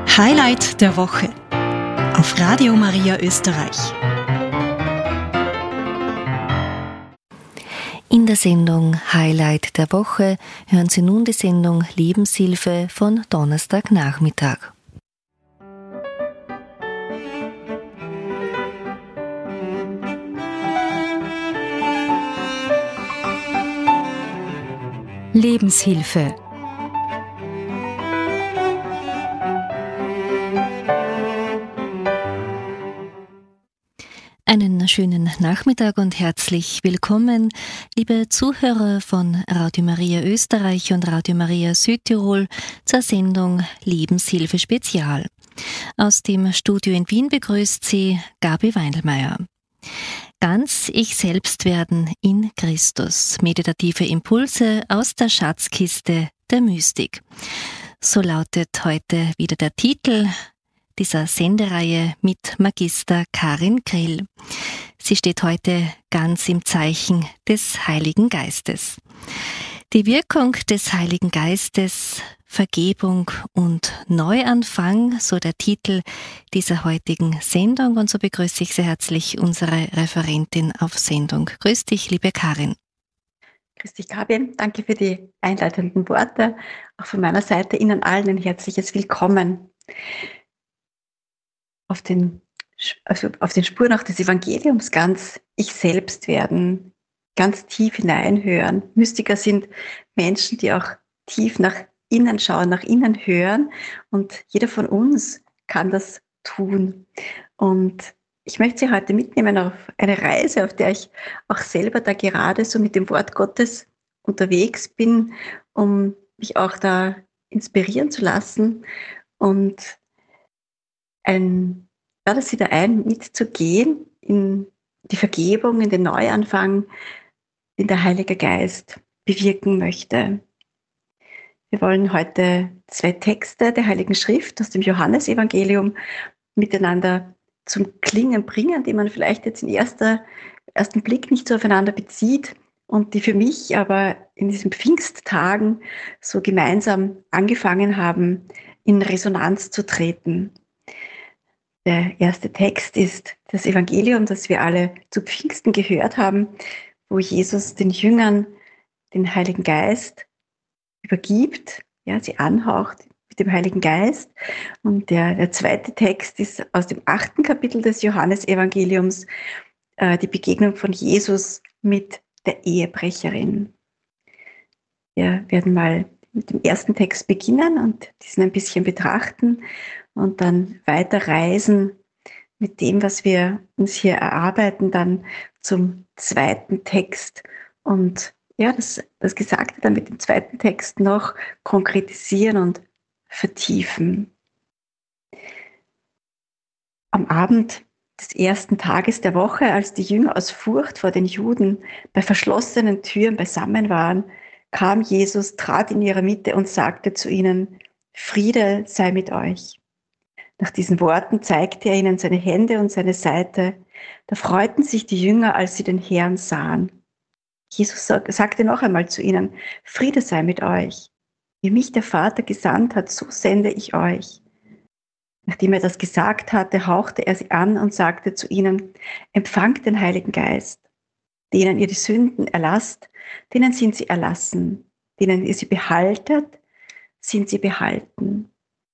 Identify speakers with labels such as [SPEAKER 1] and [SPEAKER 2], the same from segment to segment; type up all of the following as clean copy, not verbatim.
[SPEAKER 1] Highlight der Woche auf Radio Maria Österreich.
[SPEAKER 2] In der Sendung Highlight der Woche hören Sie nun die Sendung Lebenshilfe von Donnerstagnachmittag.
[SPEAKER 1] Lebenshilfe.
[SPEAKER 2] Einen schönen Nachmittag und herzlich willkommen, liebe Zuhörer von Radio Maria Österreich und Radio Maria Südtirol zur Sendung Lebenshilfe Spezial. Aus dem Studio in Wien begrüßt Sie Gabi Weindelmeier. Ganz ich selbst werden in Christus. Meditative Impulse aus der Schatzkiste der Mystik. So lautet heute wieder der Titel dieser Sendereihe mit Magister Karin Grill. Sie steht heute ganz im Zeichen des Heiligen Geistes. Die Wirkung des Heiligen Geistes, Vergebung und Neuanfang, so der Titel dieser heutigen Sendung. Und so begrüße ich sehr herzlich unsere Referentin auf Sendung. Grüß dich, liebe Karin.
[SPEAKER 3] Grüß dich, Gabi. Danke für die einleitenden Worte. Auch von meiner Seite Ihnen allen ein herzliches Willkommen auf den Spuren auch des Evangeliums, ganz ich selbst werden, ganz tief hineinhören. Mystiker sind Menschen, die auch tief nach innen schauen, nach innen hören, und jeder von uns kann das tun. Und ich möchte Sie heute mitnehmen auf eine Reise, auf der ich auch selber da gerade so mit dem Wort Gottes unterwegs bin, um mich auch da inspirieren zu lassen und lade Sie da ein, mitzugehen in die Vergebung, in den Neuanfang, den der Heilige Geist bewirken möchte. Wir wollen heute 2 Texte der Heiligen Schrift aus dem Johannesevangelium miteinander zum Klingen bringen, die man vielleicht jetzt im ersten Blick nicht so aufeinander bezieht und die für mich aber in diesen Pfingsttagen so gemeinsam angefangen haben, in Resonanz zu treten. Der erste Text ist das Evangelium, das wir alle zu Pfingsten gehört haben, wo Jesus den Jüngern den Heiligen Geist übergibt, ja, sie anhaucht mit dem Heiligen Geist. Und der zweite Text ist aus dem 8. Kapitel des Johannesevangeliums, die Begegnung von Jesus mit der Ehebrecherin. Wir werden mal mit dem ersten Text beginnen und diesen ein bisschen betrachten und dann weiterreisen mit dem, was wir uns hier erarbeiten, dann zum zweiten Text und ja, das Gesagte dann mit dem zweiten Text noch konkretisieren und vertiefen. Am Abend des ersten Tages der Woche, als die Jünger aus Furcht vor den Juden bei verschlossenen Türen beisammen waren, kam Jesus, trat in ihre Mitte und sagte zu ihnen: Friede sei mit euch. Nach diesen Worten zeigte er ihnen seine Hände und seine Seite. Da freuten sich die Jünger, als sie den Herrn sahen. Jesus sagte noch einmal zu ihnen: Friede sei mit euch. Wie mich der Vater gesandt hat, so sende ich euch. Nachdem er das gesagt hatte, hauchte er sie an und sagte zu ihnen: Empfangt den Heiligen Geist. Denen ihr die Sünden erlasst, denen sind sie erlassen. Denen ihr sie behaltet, sind sie behalten.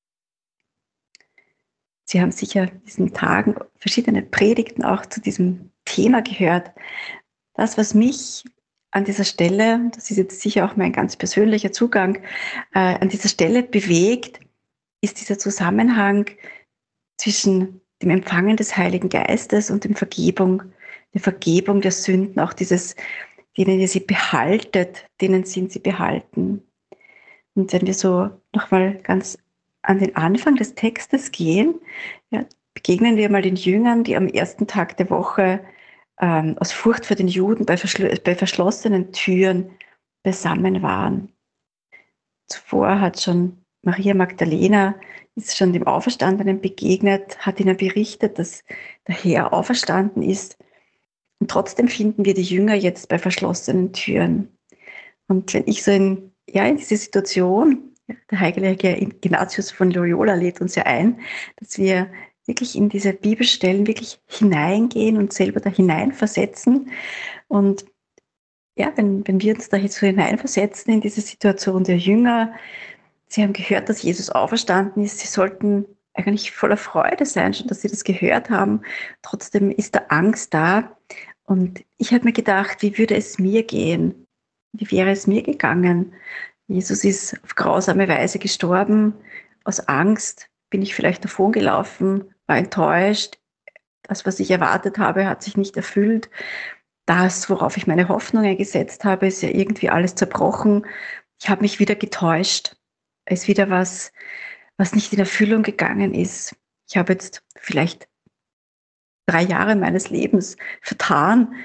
[SPEAKER 3] Sie haben sicher in diesen Tagen verschiedene Predigten auch zu diesem Thema gehört. Das, was mich an dieser Stelle, das ist jetzt sicher auch mein ganz persönlicher Zugang, an dieser Stelle bewegt, ist dieser Zusammenhang zwischen dem Empfangen des Heiligen Geistes und der Vergebung der Sünden, auch dieses, denen ihr sie behaltet, denen sind sie behalten. Und wenn wir so nochmal ganz an den Anfang des Textes gehen, ja, begegnen wir mal den Jüngern, die am ersten Tag der Woche aus Furcht vor den Juden bei verschlossenen Türen beisammen waren. Zuvor hat schon Maria Magdalena, ist schon dem Auferstandenen begegnet, hat ihnen berichtet, dass der Herr auferstanden ist. Und trotzdem finden wir die Jünger jetzt bei verschlossenen Türen. Und wenn ich so in diese Situation Ja, der heilige Ignatius von Loyola lädt uns ja ein, dass wir wirklich in diese Bibelstellen wirklich hineingehen und selber da hineinversetzen. Und ja, wenn wir uns da jetzt so hineinversetzen in diese Situation der Jünger, sie haben gehört, dass Jesus auferstanden ist, sie sollten eigentlich voller Freude sein, schon dass sie das gehört haben. Trotzdem ist da Angst da. Und ich habe mir gedacht, wie würde es mir gehen? Wie wäre es mir gegangen? Jesus ist auf grausame Weise gestorben. Aus Angst bin ich vielleicht davongelaufen, war enttäuscht. Das, was ich erwartet habe, hat sich nicht erfüllt. Das, worauf ich meine Hoffnungen gesetzt habe, ist ja irgendwie alles zerbrochen. Ich habe mich wieder getäuscht. Es ist wieder was nicht in Erfüllung gegangen ist. Ich habe jetzt vielleicht 3 Jahre meines Lebens vertan,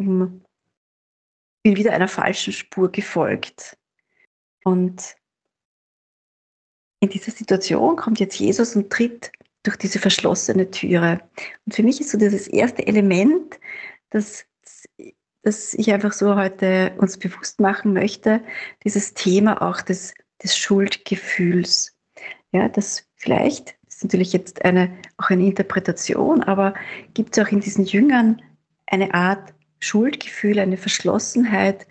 [SPEAKER 3] bin wieder einer falschen Spur gefolgt. Und in dieser Situation kommt jetzt Jesus und tritt durch diese verschlossene Türe. Und für mich ist so dieses erste Element, das ich einfach so heute uns bewusst machen möchte, dieses Thema auch des Schuldgefühls. Ja, das vielleicht, das ist natürlich jetzt auch eine Interpretation, aber gibt es auch in diesen Jüngern eine Art Schuldgefühl, eine Verschlossenheit,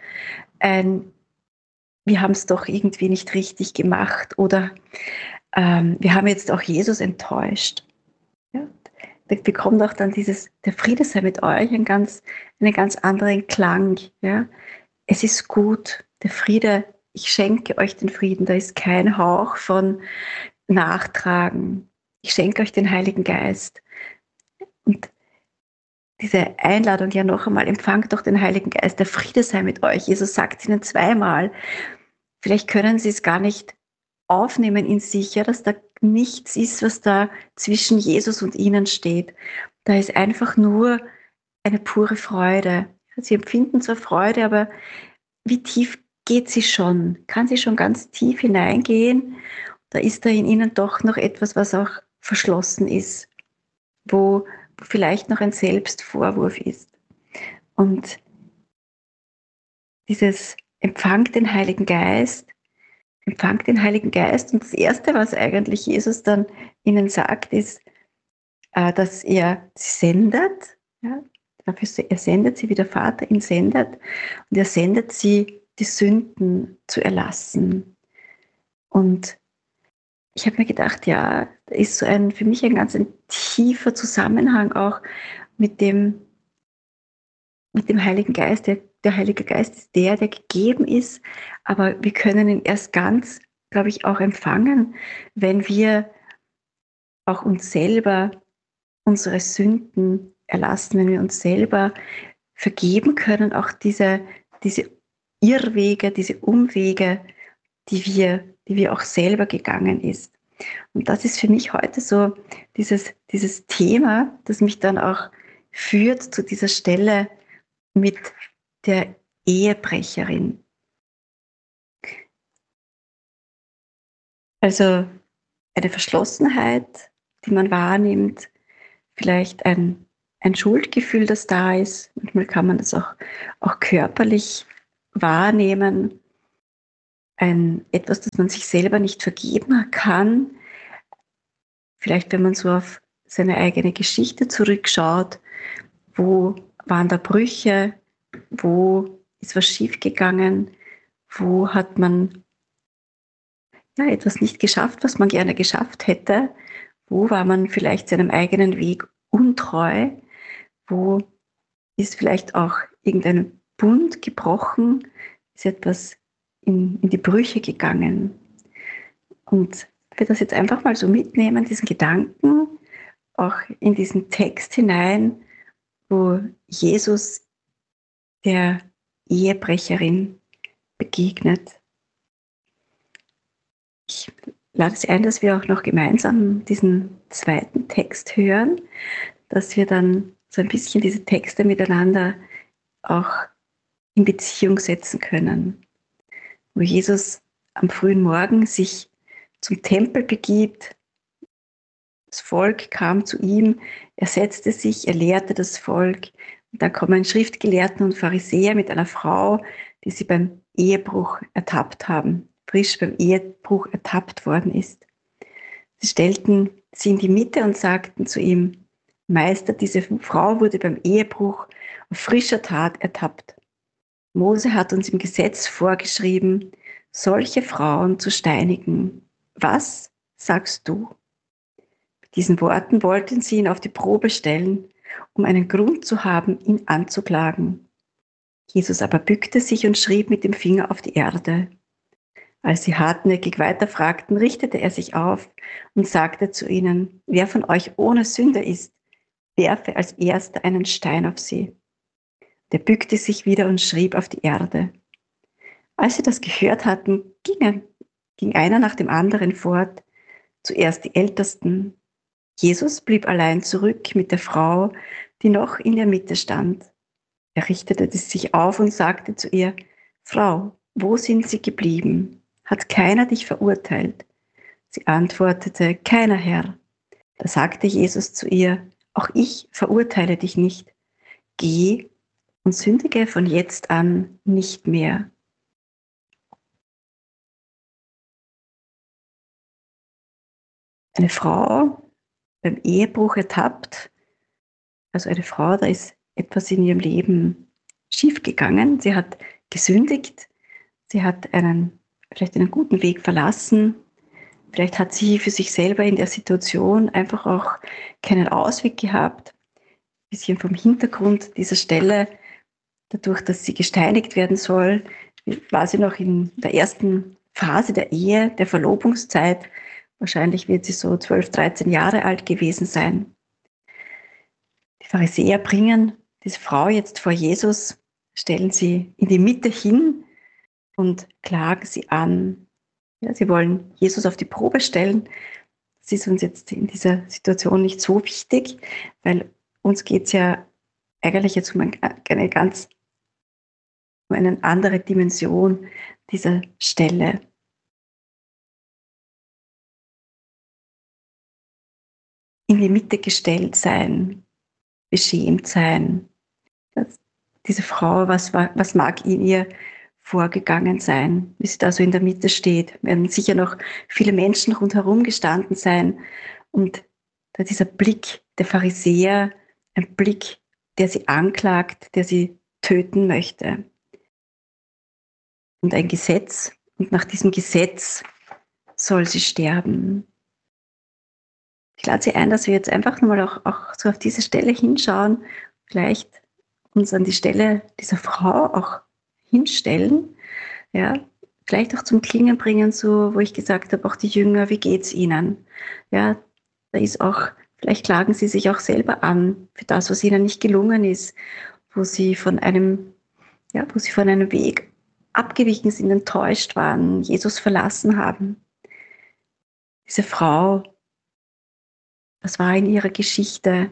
[SPEAKER 3] wir haben es doch irgendwie nicht richtig gemacht oder wir haben jetzt auch Jesus enttäuscht. Ja? Da bekommt auch dann der Friede sei mit euch, einen ganz anderen Klang. Ja? Es ist gut, der Friede, ich schenke euch den Frieden, da ist kein Hauch von Nachtragen. Ich schenke euch den Heiligen Geist. Und diese Einladung ja noch einmal, empfangt doch den Heiligen Geist, der Friede sei mit euch. Jesus sagt es ihnen zweimal. Vielleicht können sie es gar nicht aufnehmen in sich, ja, dass da nichts ist, was da zwischen Jesus und ihnen steht. Da ist einfach nur eine pure Freude. Sie empfinden zwar Freude, aber wie tief geht sie schon? Kann sie schon ganz tief hineingehen? Da ist da in ihnen doch noch etwas, was auch verschlossen ist, wo vielleicht noch ein Selbstvorwurf ist. Und dieses empfangt den Heiligen Geist und das Erste, was eigentlich Jesus dann ihnen sagt, ist, dass er sie sendet. Ja? Er sendet sie, wie der Vater ihn sendet. Und er sendet sie, die Sünden zu erlassen. Und ich habe mir gedacht, ja, da ist so für mich ein ganz tiefer Zusammenhang auch mit dem Heiligen Geist. Der Heilige Geist ist der gegeben ist, aber wir können ihn erst ganz, glaube ich, auch empfangen, wenn wir auch uns selber unsere Sünden erlassen, wenn wir uns selber vergeben können, auch diese Irrwege, diese Umwege, die wir auch selber gegangen ist. Und das ist für mich heute so dieses Thema, das mich dann auch führt zu dieser Stelle mit der Ehebrecherin. Also eine Verschlossenheit, die man wahrnimmt, vielleicht ein Schuldgefühl, das da ist. Manchmal kann man das auch körperlich wahrnehmen. Etwas, das man sich selber nicht vergeben kann. Vielleicht, wenn man so auf seine eigene Geschichte zurückschaut, wo waren da Brüche, wo ist was schiefgegangen, wo hat man etwas nicht geschafft, was man gerne geschafft hätte, wo war man vielleicht seinem eigenen Weg untreu, wo ist vielleicht auch irgendein Bund gebrochen, ist etwas in die Brüche gegangen. Und ich will das jetzt einfach mal so mitnehmen, diesen Gedanken, auch in diesen Text hinein, wo Jesus der Ehebrecherin begegnet. Ich lade Sie ein, dass wir auch noch gemeinsam diesen zweiten Text hören, dass wir dann so ein bisschen diese Texte miteinander auch in Beziehung setzen können. Wo Jesus am frühen Morgen sich zum Tempel begibt, das Volk kam zu ihm, er setzte sich, er lehrte das Volk. Und dann kommen Schriftgelehrten und Pharisäer mit einer Frau, die sie beim Ehebruch ertappt haben. frisch beim Ehebruch ertappt worden ist. Sie stellten sie in die Mitte und sagten zu ihm: Meister, diese Frau wurde beim Ehebruch auf frischer Tat ertappt. Mose hat uns im Gesetz vorgeschrieben, solche Frauen zu steinigen. Was sagst du? Mit diesen Worten wollten sie ihn auf die Probe stellen, um einen Grund zu haben, ihn anzuklagen. Jesus aber bückte sich und schrieb mit dem Finger auf die Erde. Als sie hartnäckig weiterfragten, richtete er sich auf und sagte zu ihnen: Wer von euch ohne Sünde ist, werfe als Erster einen Stein auf sie. Der bückte sich wieder und schrieb auf die Erde. Als sie das gehört hatten, ging einer nach dem anderen fort, zuerst die Ältesten. Jesus blieb allein zurück mit der Frau, die noch in der Mitte stand. Er richtete sich auf und sagte zu ihr: Frau, wo sind Sie geblieben? Hat keiner dich verurteilt? Sie antwortete: Keiner, Herr. Da sagte Jesus zu ihr: Auch ich verurteile dich nicht. Geh und sündige von jetzt an nicht mehr. Eine Frau beim Ehebruch ertappt, also eine Frau, da ist etwas in ihrem Leben schiefgegangen. Sie hat gesündigt, sie hat vielleicht einen guten Weg verlassen. Vielleicht hat sie für sich selber in der Situation einfach auch keinen Ausweg gehabt. Ein bisschen vom Hintergrund dieser Stelle, dadurch, dass sie gesteinigt werden soll, war sie noch in der ersten Phase der Ehe, der Verlobungszeit. Wahrscheinlich wird sie so 12, 13 Jahre alt gewesen sein. Die Pharisäer bringen diese Frau jetzt vor Jesus, stellen sie in die Mitte hin und klagen sie an. Ja, sie wollen Jesus auf die Probe stellen. Das ist uns jetzt in dieser Situation nicht so wichtig, weil uns geht es ja eigentlich jetzt um eine andere Dimension dieser Stelle. In die Mitte gestellt sein, beschämt sein. Diese Frau, was mag in ihr vorgegangen sein, wie sie da so in der Mitte steht? Werden sicher noch viele Menschen rundherum gestanden sein. Und da dieser Blick der Pharisäer, ein Blick, der sie anklagt, der sie töten möchte. Und ein Gesetz, und nach diesem Gesetz soll sie sterben. Ich lade Sie ein, dass wir jetzt einfach nochmal auch so auf diese Stelle hinschauen, vielleicht uns an die Stelle dieser Frau auch hinstellen, ja, vielleicht auch zum Klingen bringen, so wo ich gesagt habe, auch die Jünger, wie geht's ihnen? Ja, da ist auch, vielleicht klagen sie sich auch selber an für das, was ihnen nicht gelungen ist, wo sie von einem Weg abgewichen sind, enttäuscht waren, Jesus verlassen haben. Diese Frau, was war in ihrer Geschichte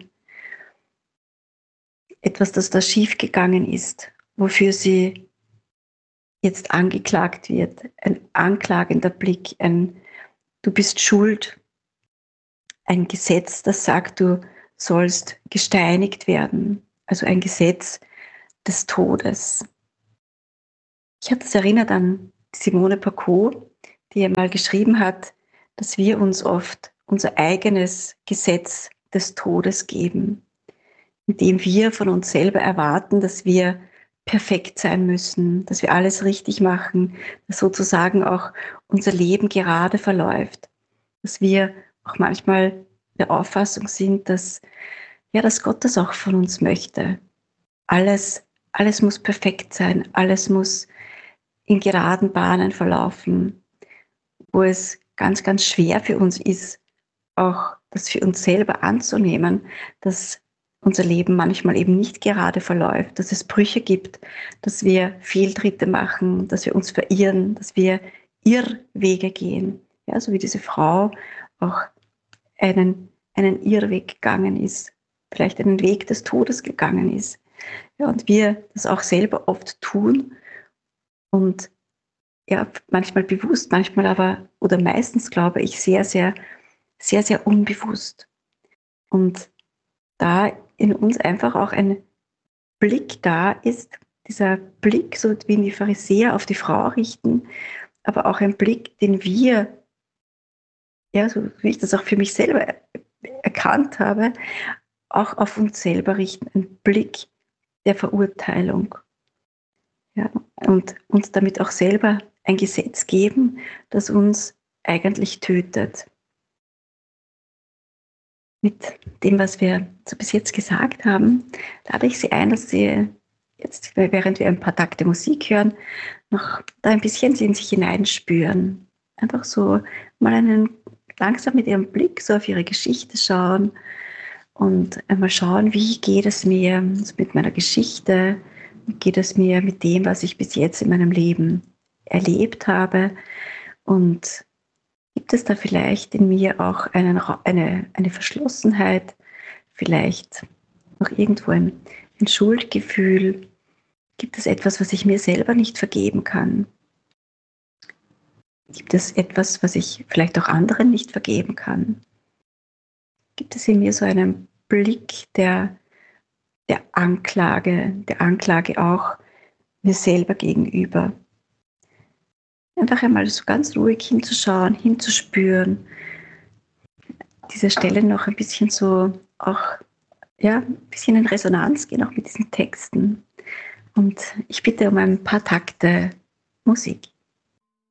[SPEAKER 3] etwas, das da schiefgegangen ist, wofür sie jetzt angeklagt wird, ein anklagender Blick, du bist schuld, ein Gesetz, das sagt, du sollst gesteinigt werden, also ein Gesetz des Todes. Ich habe das erinnert an Simone Paco, die einmal geschrieben hat, dass wir uns oft unser eigenes Gesetz des Todes geben, indem wir von uns selber erwarten, dass wir perfekt sein müssen, dass wir alles richtig machen, dass sozusagen auch unser Leben gerade verläuft, dass wir auch manchmal der Auffassung sind, dass Gott das auch von uns möchte. Alles muss perfekt sein, alles muss in geraden Bahnen verlaufen, wo es ganz, ganz schwer für uns ist, auch das für uns selber anzunehmen, dass unser Leben manchmal eben nicht gerade verläuft, dass es Brüche gibt, dass wir Fehltritte machen, dass wir uns verirren, dass wir Irrwege gehen. Ja, so wie diese Frau auch einen Irrweg gegangen ist, vielleicht einen Weg des Todes gegangen ist. Ja, und wir das auch selber oft tun und ja, manchmal bewusst, manchmal aber, oder meistens glaube ich, sehr, sehr, sehr, sehr unbewusst. Und da in uns einfach auch ein Blick da ist, dieser Blick, so wie die Pharisäer auf die Frau richten, aber auch ein Blick, den wir, ja, so wie ich das auch für mich selber erkannt habe, auch auf uns selber richten, ein Blick der Verurteilung. Ja, und uns damit auch selber ein Gesetz geben, das uns eigentlich tötet. Mit dem, was wir so bis jetzt gesagt haben, lade ich Sie ein, dass Sie jetzt, während wir ein paar Takte Musik hören, noch da ein bisschen in sich hineinspüren. Einfach so mal langsam mit Ihrem Blick so auf Ihre Geschichte schauen und einmal schauen, wie geht es mir mit meiner Geschichte, wie geht es mir mit dem, was ich bis jetzt in meinem Leben erlebt habe, und gibt es da vielleicht in mir auch eine Verschlossenheit, vielleicht noch irgendwo ein Schuldgefühl? Gibt es etwas, was ich mir selber nicht vergeben kann? Gibt es etwas, was ich vielleicht auch anderen nicht vergeben kann? Gibt es in mir so einen Blick der Anklage auch mir selber gegenüber? Einfach einmal so ganz ruhig hinzuschauen, hinzuspüren, diese Stelle noch ein bisschen so auch, ja, ein bisschen in Resonanz gehen, auch mit diesen Texten. Und ich bitte um ein paar Takte Musik.